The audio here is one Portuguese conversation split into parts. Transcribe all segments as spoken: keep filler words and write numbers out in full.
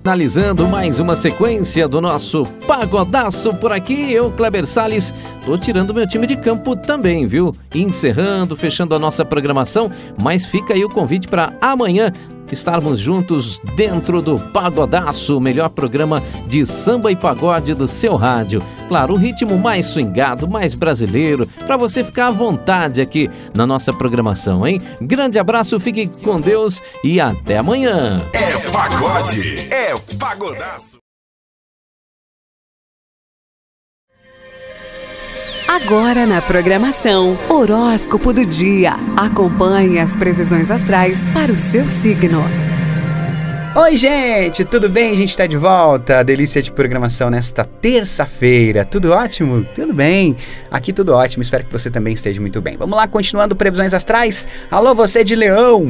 finalizando mais uma sequência do nosso Pagodaço por aqui. Eu, Kleber Salles, tô tirando meu time de campo também, viu? Encerrando, fechando a nossa programação, mas fica aí o convite para amanhã estarmos juntos dentro do Pagodaço, o melhor programa de samba e pagode do seu rádio. Claro, o ritmo mais swingado, mais brasileiro, para você ficar à vontade aqui na nossa programação, hein? Grande abraço, fique com Deus e até amanhã. É pagode, é Pagodaço. Agora na programação, horóscopo do dia. Acompanhe as previsões astrais para o seu signo. Oi, gente, tudo bem? A gente está de volta. Delícia de programação nesta terça-feira. Tudo ótimo? Tudo bem. Aqui tudo ótimo. Espero que você também esteja muito bem. Vamos lá, continuando previsões astrais. Alô, você de Leão.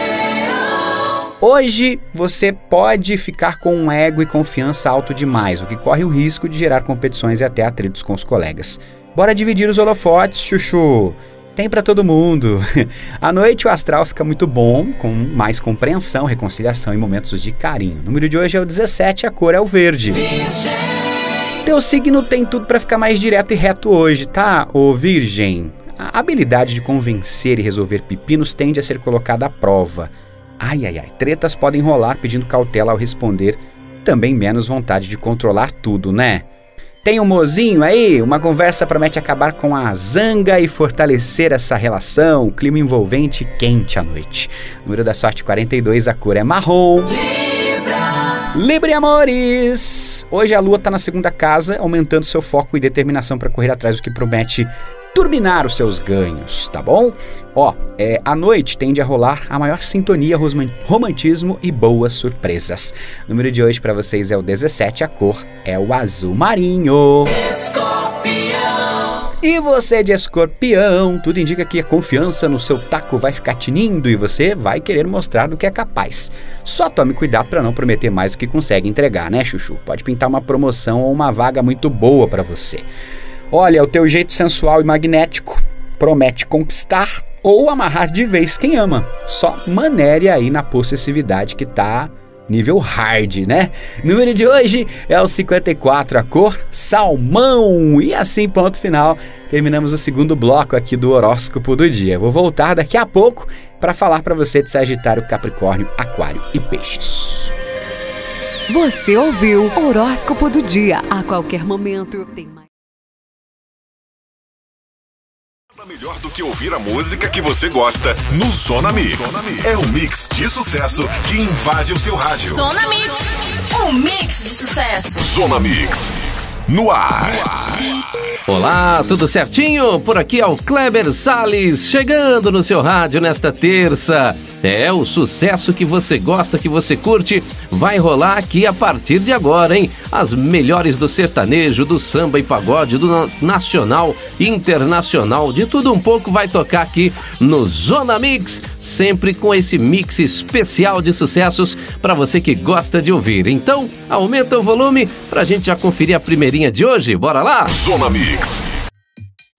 Leão. Hoje você pode ficar com um ego e confiança alto demais, o que corre o risco de gerar competições e até atritos com os colegas. Bora dividir os holofotes, chuchu. Tem pra todo mundo. À noite o astral fica muito bom, com mais compreensão, reconciliação e momentos de carinho. O número de hoje é o dezessete, a cor é o verde. Virgem. Teu signo tem tudo pra ficar mais direto e reto hoje, tá, ô Virgem? A habilidade de convencer e resolver pepinos tende a ser colocada à prova. Ai, ai, ai, tretas podem rolar pedindo cautela ao responder. Também menos vontade de controlar tudo, né? Tem um mozinho aí? Uma conversa promete acabar com a zanga e fortalecer essa relação. Clima envolvente e quente à noite. Número da sorte quarenta e dois, a cor é marrom. Libra! Libra, amores! Hoje a lua tá na segunda casa, aumentando seu foco e determinação para correr atrás do que promete turbinar os seus ganhos, tá bom? Ó, é, à noite tende a rolar a maior sintonia, romantismo e boas surpresas. O número de hoje para vocês é o dezessete, a cor é o azul marinho. Escorpião! E você de Escorpião, tudo indica que a confiança no seu taco vai ficar tinindo e você vai querer mostrar do que é capaz. Só tome cuidado para não prometer mais do que consegue entregar, né, chuchu? Pode pintar uma promoção ou uma vaga muito boa para você. Olha, o teu jeito sensual e magnético promete conquistar ou amarrar de vez quem ama. Só manere aí na possessividade que tá nível hard, né? Número de hoje é o cinquenta e quatro, a cor salmão. E assim, ponto final, terminamos o segundo bloco aqui do horóscopo do dia. Vou voltar daqui a pouco para falar para você de Sagitário, Capricórnio, Aquário e Peixes. Você ouviu o horóscopo do dia. A qualquer momento tem mais. Melhor do que ouvir a música que você gosta no Zona Mix. É um mix de sucesso que invade o seu rádio. Zona Mix, um mix de sucesso. Zona Mix, no ar. Olá, tudo certinho? Por aqui é o Kleber Salles, chegando no seu rádio nesta terça. É, o sucesso que você gosta, que você curte, vai rolar aqui a partir de agora, hein? As melhores do sertanejo, do samba e pagode, do nacional, internacional, de tudo um pouco vai tocar aqui no Zona Mix, sempre com esse mix especial de sucessos para você que gosta de ouvir. Então, aumenta o volume pra gente já conferir a primeirinha de hoje, bora lá? Zona Mix,